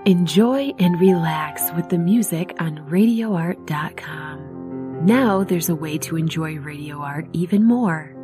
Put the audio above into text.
Enjoy and relax with the music on radioart.com. Now there's a way to enjoy Radio Art even more.